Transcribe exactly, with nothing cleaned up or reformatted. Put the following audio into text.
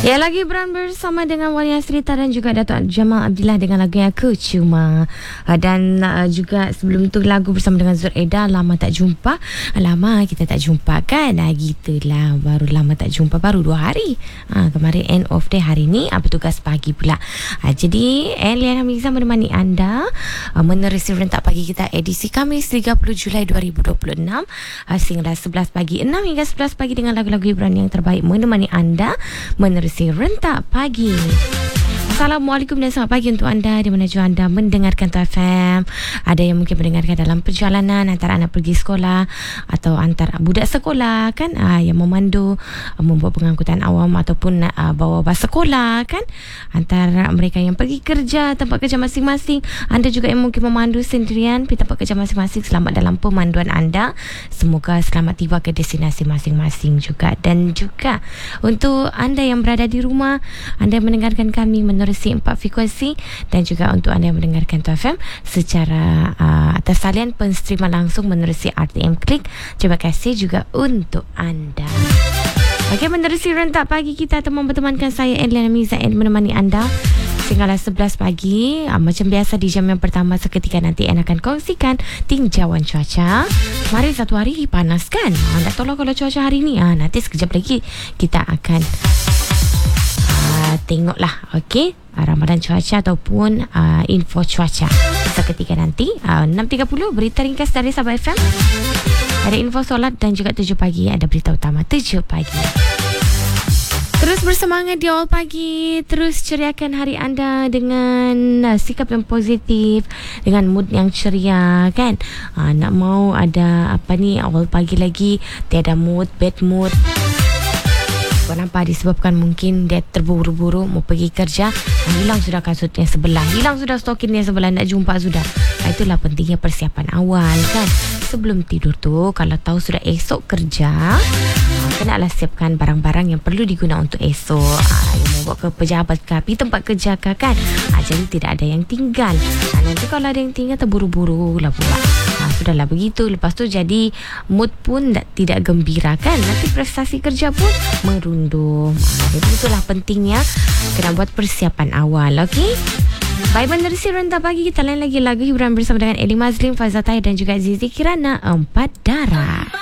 Ya, lagi beran bersama dengan Wali Asrita dan juga Datuk Jamal Abdillah dengan lagu yang Aku Cuma. Dan uh, juga sebelum tu lagu bersama dengan Zuraida, Lama Tak Jumpa. Lama kita tak jumpa kan? Nah, gitulah, baru lama tak jumpa, baru dua hari. Ha, kemarin end of day, hari ni uh, bertugas pagi pula. Ha, jadi Elian Hamiza menemani anda uh, menerusi rentak pagi kita edisi Khamis tiga puluh Julai dua ribu dua puluh enam uh, sehingga sebelas pagi, enam hingga sebelas pagi dengan lagu-lagu hiburan yang terbaik menemani anda menerusi rentak pagi. Assalamualaikum dan selamat pagi untuk anda di mana juga anda mendengarkan Tu F M. Ada yang mungkin mendengarkan dalam perjalanan antara anak pergi sekolah atau antara budak sekolah kan, aa, yang memandu, aa, membuat pengangkutan awam ataupun aa, bawa bas sekolah kan, antara mereka yang pergi kerja, tempat kerja masing-masing. Anda juga yang mungkin memandu sendirian pergi tempat kerja masing-masing, selamat dalam pemanduan anda. Semoga selamat tiba ke destinasi masing-masing juga. Dan juga untuk anda yang berada di rumah, anda yang mendengarkan kami menerusi empat frekuensi, dan juga untuk anda yang mendengarkan Tu F M secara uh, atas talian penstreaman langsung menerusi R T M Klik. Terima kasih juga untuk anda. Okey, menerusi rentak pagi kita, teman bertemankan saya Elian Hamiza yang menemani anda sehinggalah sebelas pagi. uh, Macam biasa di jam yang pertama seketika nanti Anne akan kongsikan tinjauan cuaca. Mari satu hari panas kan, anda tolong kalau cuaca hari ni, uh, nanti sekejap lagi kita akan Uh, tengoklah, okey, uh, ramalan cuaca ataupun uh, info cuaca seketika nanti. uh, enam tiga puluh berita ringkas dari Sabah F M, ada info solat, dan juga tujuh pagi ada berita utama tujuh pagi. Terus bersemangat di awal pagi, terus ceriakan hari anda dengan uh, sikap yang positif, dengan mood yang ceria kan. uh, Nak mau ada apa ni, awal pagi lagi tiada mood, bad mood. Kenapa? Disebabkan mungkin dia terburu-buru mau pergi kerja, hilang sudah kasutnya sebelah, hilang sudah stokinnya sebelah, nak jumpa sudah. Itulah pentingnya persiapan awal kan. Sebelum tidur tu, kalau tahu sudah esok kerja, kenalah siapkan barang-barang yang perlu diguna untuk esok. Yang mau bawa ke pejabat ke, pergi tempat kerja ke kan. Jadi tidak ada yang tinggal. Nanti kalau ada yang tinggal terburu-buru lah pula. Ha, sudahlah begitu. Lepas tu jadi mood pun tidak gembira kan. Nanti prestasi kerja pun merundum. Ha, jadi itulah pentingnya kena buat persiapan awal. Okey. Baik, menerusi rentak pagi kita lain lagi lagu hiburan bersama dengan Eli Mazlim, Fazal Tahir dan juga Zizi Kirana, Empat Darah.